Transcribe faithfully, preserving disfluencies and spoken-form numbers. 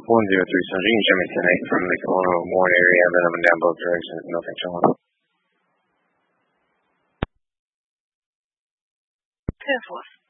one zero three seven. You can show me tonight from the Kelowna Warren area, and then I'm down both directions. Nothing showing. ten four.